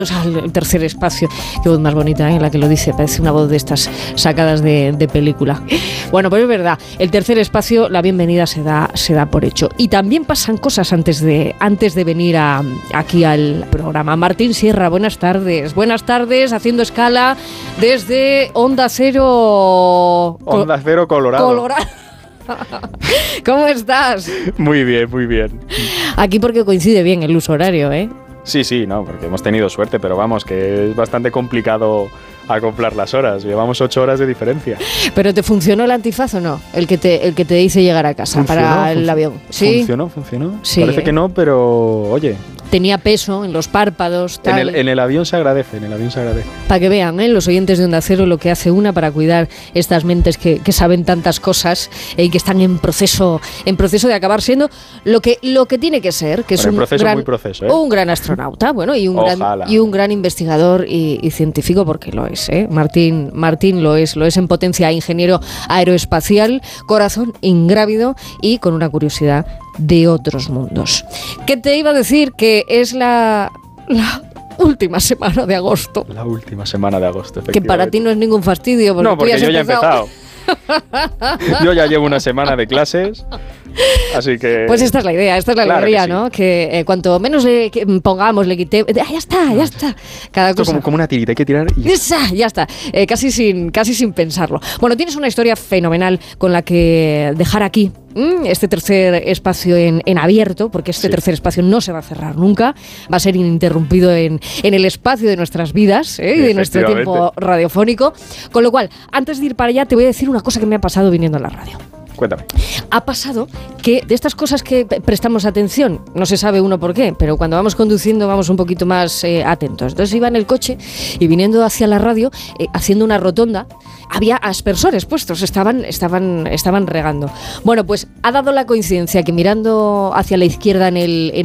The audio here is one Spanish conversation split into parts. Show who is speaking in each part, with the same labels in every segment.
Speaker 1: al tercer espacio. Qué voz más bonita, la que lo dice, parece una voz de estas sacadas de película. Bueno, pues es verdad, el tercer espacio, la bienvenida se da por hecho. Y también pasan cosas antes de venir aquí al programa. Martín Sierra, buenas tardes. Buenas tardes, haciendo escala desde Onda Cero...
Speaker 2: Onda Cero Colorado.
Speaker 1: ¿Cómo estás?
Speaker 2: Muy bien, muy bien.
Speaker 1: Aquí porque coincide bien el uso horario, ¿eh?
Speaker 2: Sí, no, porque hemos tenido suerte, pero vamos, que es bastante complicado acoplar las horas. Llevamos 8 horas de diferencia.
Speaker 1: ¿Pero te funcionó el antifaz o no? El que te dice llegar a casa para el avión. ¿Sí?
Speaker 2: Funcionó.
Speaker 1: Sí,
Speaker 2: parece que no, pero oye...
Speaker 1: Tenía peso en los párpados, tal.
Speaker 2: En el avión se agradece,
Speaker 1: Para que vean, los oyentes de Onda Cero lo que hace una para cuidar estas mentes que saben tantas cosas y que están en proceso de acabar siendo lo que tiene que ser, que es un gran astronauta, bueno, y un gran investigador y científico, porque lo es, Martín lo es en potencia, ingeniero aeroespacial, corazón ingrávido y con una curiosidad de otros mundos. ¿Qué te iba a decir? Que es la última semana de agosto.
Speaker 2: La última semana de agosto, efectivamente.
Speaker 1: Que para ti no es ningún fastidio.
Speaker 2: Porque yo ya he empezado. Yo ya llevo una semana de clases, así que... Pues
Speaker 1: esta es la idea, alegría, ¿no? Que cuanto menos le pongamos, le quitemos... Ya está. Cada cosa.
Speaker 2: Como una tirita, hay que tirar y...
Speaker 1: Ya está. Casi sin pensarlo. Bueno, tienes una historia fenomenal con la que dejar aquí este tercer espacio en abierto, porque tercer espacio no se va a cerrar nunca, va a ser ininterrumpido en el espacio de nuestras vidas y de nuestro tiempo radiofónico. Con lo cual, antes de ir para allá, te voy a decir una cosa que me ha pasado viniendo a la radio.
Speaker 2: Cuéntame.
Speaker 1: Ha pasado que de estas cosas que prestamos atención, no se sabe uno por qué, pero cuando vamos conduciendo vamos un poquito más atentos. Entonces iba en el coche y viniendo hacia la radio, haciendo una rotonda, había aspersores puestos, estaban regando. Bueno, pues ha dado la coincidencia que mirando hacia la izquierda en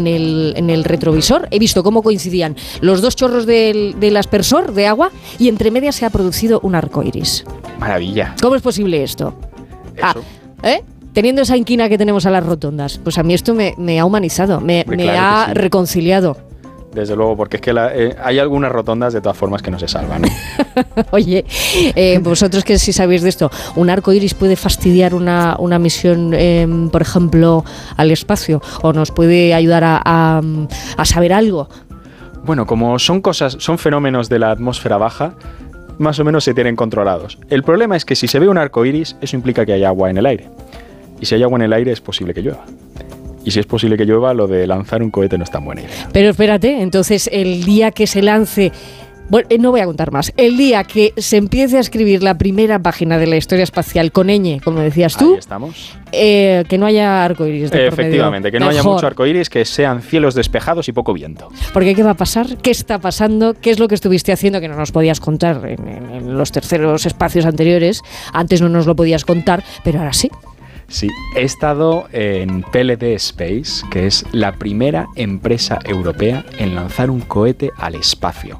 Speaker 1: el retrovisor, he visto cómo coincidían los dos chorros del aspersor de agua y entre medias se ha producido un arco iris.
Speaker 2: Maravilla.
Speaker 1: ¿Cómo es posible esto?
Speaker 2: Eso.
Speaker 1: Teniendo esa inquina que tenemos a las rotondas, pues a mí esto me ha humanizado, me ha reconciliado.
Speaker 2: Desde luego, porque es que hay algunas rotondas de todas formas que no se salvan, ¿no?
Speaker 1: Oye, vosotros que sí sabéis de esto, ¿un arco iris puede fastidiar una misión, por ejemplo, al espacio? ¿O nos puede ayudar a saber algo?
Speaker 2: Bueno, como son fenómenos de la atmósfera baja, más o menos se tienen controlados. El problema es que si se ve un arco iris, eso implica que hay agua en el aire. Y si hay agua en el aire, es posible que llueva. Y si es posible que llueva, lo de lanzar un cohete no es tan buena idea.
Speaker 1: Pero espérate, entonces el día que se lance... Bueno, no voy a contar más. El día que se empiece a escribir la primera página de la historia espacial con ñ, como decías tú...
Speaker 2: Ahí estamos.
Speaker 1: Que no haya arcoíris de por medio.
Speaker 2: Efectivamente, que no haya mucho arcoíris, que sean cielos despejados y poco viento.
Speaker 1: Porque ¿qué va a pasar? ¿Qué está pasando? ¿Qué es lo que estuviste haciendo que no nos podías contar en los terceros espacios anteriores? Antes no nos lo podías contar, pero ahora sí.
Speaker 2: Sí, he estado en PLD Space, que es la primera empresa europea en lanzar un cohete al espacio.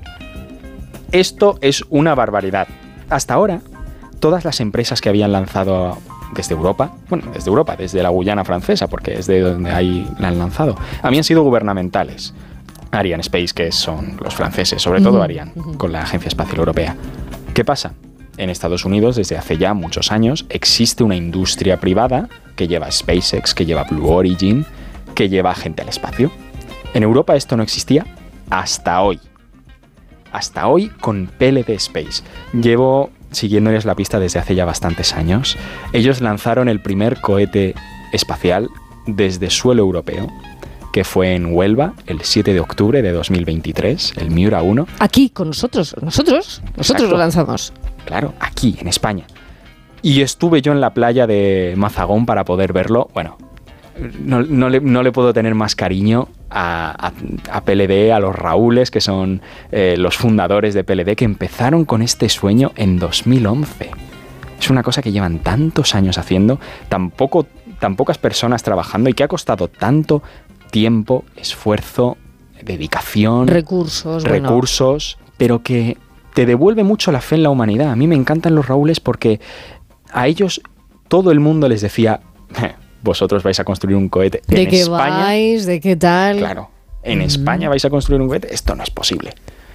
Speaker 2: Esto es una barbaridad. Hasta ahora, todas las empresas que habían lanzado desde la Guyana francesa, porque es de donde la han lanzado, habían sido gubernamentales. Arianespace, que son los franceses, sobre todo Ariane, con la Agencia Espacial Europea. ¿Qué pasa? En Estados Unidos, desde hace ya muchos años, existe una industria privada que lleva SpaceX, que lleva Blue Origin, que lleva gente al espacio. En Europa esto no existía hasta hoy. Hasta hoy con PLD Space. Llevo siguiéndoles la pista desde hace ya bastantes años. Ellos lanzaron el primer cohete espacial desde suelo europeo, que fue en Huelva el 7 de octubre de 2023, el Miura 1.
Speaker 1: Aquí, con nosotros lo lanzamos.
Speaker 2: Claro, aquí, en España. Y estuve yo en la playa de Mazagón para poder verlo. Bueno, no le puedo tener más cariño a PLD, a los Raúles, que son los fundadores de PLD, que empezaron con este sueño en 2011. Es una cosa que llevan tantos años haciendo, tan pocas personas trabajando y que ha costado tanto tiempo, esfuerzo, dedicación, recursos, pero que te devuelve mucho la fe en la humanidad. A mí me encantan los Raúles porque a ellos todo el mundo les decía, vosotros vais a construir un cohete en España.
Speaker 1: ¿De qué vais? ¿De qué tal?
Speaker 2: Claro, en España vais a construir un cohete, esto no es posible.